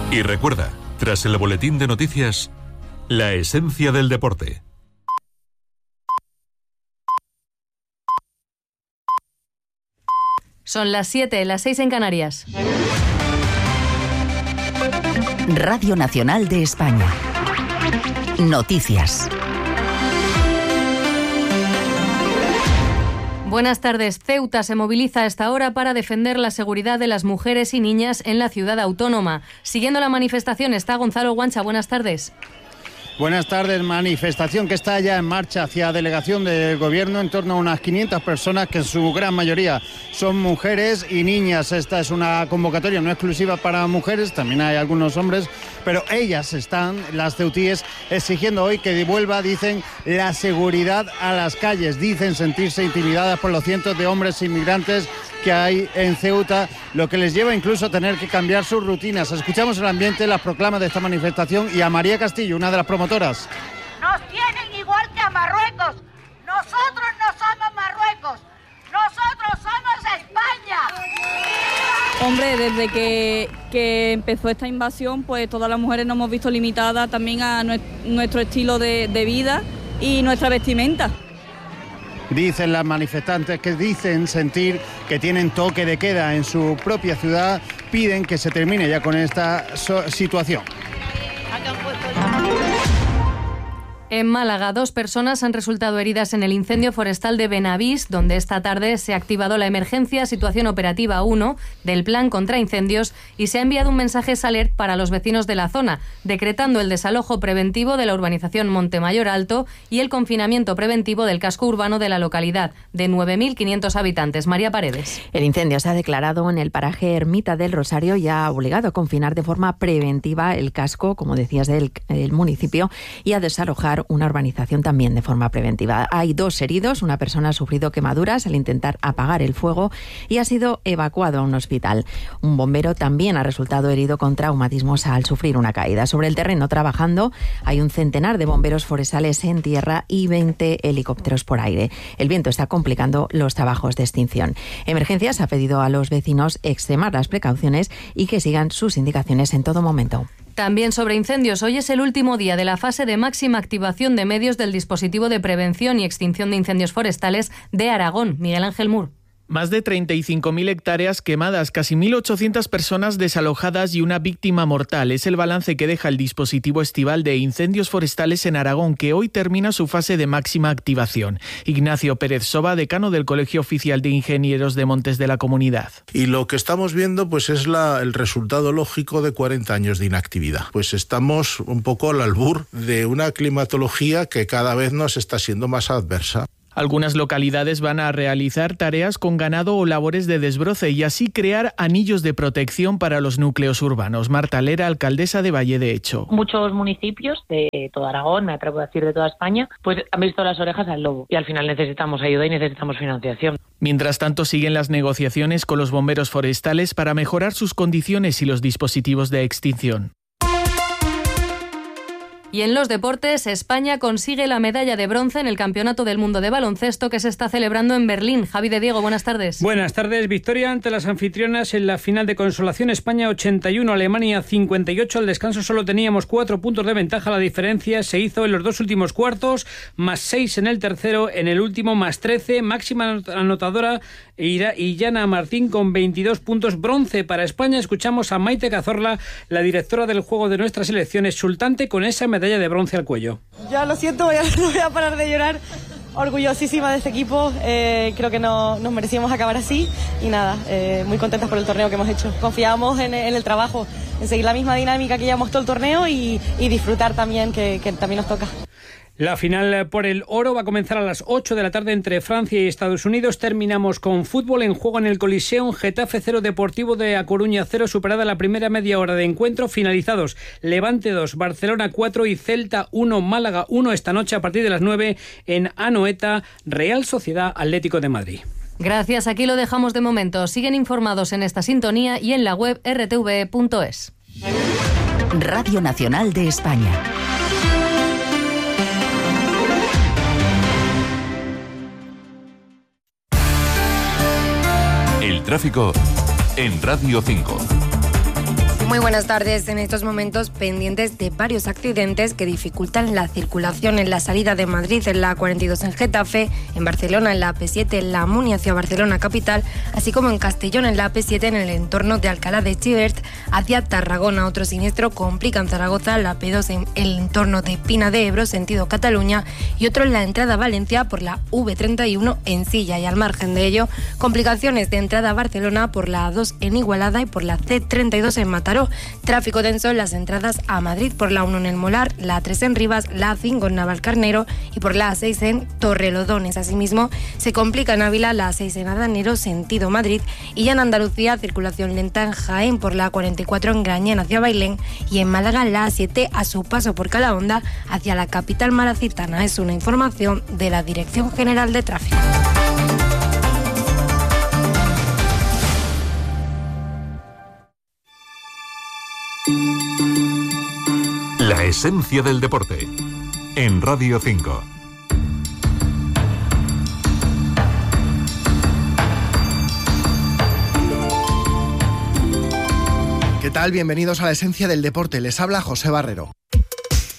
Y recuerda, tras el boletín de noticias, la esencia del deporte. Son las 7, las 6 en Canarias. Radio Nacional de España. Noticias. Buenas tardes. Ceuta se moviliza a esta hora para defender la seguridad de las mujeres y niñas en la ciudad autónoma. Siguiendo la manifestación está Gonzalo Guancha. Buenas tardes. Buenas tardes. Manifestación que está ya en marcha hacia delegación del Gobierno, en torno a unas 500 personas que en su gran mayoría son mujeres y niñas. Esta es una convocatoria no exclusiva para mujeres, también hay algunos hombres, pero ellas están, las ceutíes, exigiendo hoy que devuelva, dicen, la seguridad a las calles. Dicen sentirse intimidadas por los cientos de hombres inmigrantes que hay en Ceuta, lo que les lleva incluso a tener que cambiar sus rutinas. Escuchamos el ambiente, las proclamas de esta manifestación y a María Castillo, una de las promotoras. Nos tienen igual que a Marruecos. Nosotros no somos Marruecos. Nosotros somos España. Hombre, desde que empezó esta invasión, pues todas las mujeres nos hemos visto limitadas también a nuestro estilo de vida y nuestra vestimenta. Dicen las manifestantes que dicen sentir que tienen toque de queda en su propia ciudad, piden que se termine ya con esta situación. En Málaga, 2 personas han resultado heridas en el incendio forestal de Benavís, donde esta tarde se ha activado la emergencia Situación Operativa 1 del Plan contra Incendios y se ha enviado un mensaje alert para los vecinos de la zona, decretando el desalojo preventivo de la urbanización Montemayor Alto y el confinamiento preventivo del casco urbano de la localidad, de 9.500 habitantes. María Paredes. El incendio se ha declarado en el paraje Ermita del Rosario y ha obligado a confinar de forma preventiva el casco, como decías, del municipio, y a desalojar una urbanización también de forma preventiva. Hay 2 heridos, una persona ha sufrido quemaduras al intentar apagar el fuego y ha sido evacuado a un hospital. Un bombero también ha resultado herido con traumatismos al sufrir una caída. Sobre el terreno trabajando hay un centenar de bomberos forestales en tierra y 20 helicópteros por aire. El viento está complicando los trabajos de extinción. Emergencias ha pedido a los vecinos extremar las precauciones y que sigan sus indicaciones en todo momento. También sobre incendios, hoy es el último día de la fase de máxima activación de medios del dispositivo de prevención y extinción de incendios forestales de Aragón. Miguel Ángel Mur. Más de 35.000 hectáreas quemadas, casi 1.800 personas desalojadas y una víctima mortal. Es el balance que deja el dispositivo estival de incendios forestales en Aragón, que hoy termina su fase de máxima activación. Ignacio Pérez Soba, decano del Colegio Oficial de Ingenieros de Montes de la Comunidad. Y lo que estamos viendo pues es el resultado lógico de 40 años de inactividad. Pues estamos un poco al albur de una climatología que cada vez nos está siendo más adversa. Algunas localidades van a realizar tareas con ganado o labores de desbroce y así crear anillos de protección para los núcleos urbanos. Marta Lera, alcaldesa de Valle de Hecho. Muchos municipios de toda Aragón, me atrevo a decir de toda España, pues han visto las orejas al lobo y al final necesitamos ayuda y necesitamos financiación. Mientras tanto, siguen las negociaciones con los bomberos forestales para mejorar sus condiciones y los dispositivos de extinción. Y en los deportes, España consigue la medalla de bronce en el Campeonato del Mundo de Baloncesto que se está celebrando en Berlín. Javi de Diego, buenas tardes. Buenas tardes. Victoria ante las anfitrionas en la final de consolación. España 81, Alemania 58. Al descanso solo teníamos 4 puntos de ventaja. La diferencia se hizo en los 2 últimos cuartos, más 6 en el tercero, en el último más 13. Máxima anotadora Illana Martín con 22 puntos. Bronce para España. Escuchamos a Maite Cazorla, la directora del juego de nuestra selección, exultante con esa medalla de bronce al cuello. Ya lo siento, no voy a parar de llorar. Orgullosísima de este equipo, creo que nos merecíamos acabar así y nada, muy contentas por el torneo que hemos hecho. Confiamos en el trabajo, en seguir la misma dinámica que llevamos todo el torneo y disfrutar también, que también nos toca. La final por el oro va a comenzar a las 8 de la tarde entre Francia y Estados Unidos. Terminamos con fútbol en juego en el Coliseum. Getafe 0, Deportivo de A Coruña 0, superada la primera media hora de encuentro. Finalizados Levante 2, Barcelona 4 y Celta 1, Málaga 1 esta noche a partir de las 9 en Anoeta, Real Sociedad Atlético de Madrid. Gracias, aquí lo dejamos de momento. Siguen informados en esta sintonía y en la web rtv.es. Radio Nacional de España. El tráfico en Radio 5. Muy buenas tardes. En estos momentos pendientes de varios accidentes que dificultan la circulación en la salida de Madrid en la A42 en Getafe, en Barcelona en la AP7 en la Muni hacia Barcelona capital, así como en Castellón en la AP7 en el entorno de Alcalá de Xivert hacia Tarragona. Otro siniestro complica en Zaragoza, la P2 en el entorno de Pina de Ebro sentido Cataluña y otro en la entrada a Valencia por la V31 en Silla. Y al margen de ello, complicaciones de entrada a Barcelona por la A2 en Igualada y por la C32 en Mataró. Tráfico denso en las entradas a Madrid por la 1 en El Molar, la A3 en Rivas, la A5 en Navalcarnero y por la A6 en Torrelodones. Asimismo, se complica en Ávila la A6 en Adanero, sentido Madrid, y ya en Andalucía, circulación lenta en Jaén por la A44 en Grañén hacia Bailén y en Málaga la A7 a su paso por Calahonda hacia la capital malacitana. Es una información de la Dirección General de Tráfico. La esencia del deporte, en Radio 5. ¿Qué tal? Bienvenidos a La esencia del deporte. Les habla José Barrero.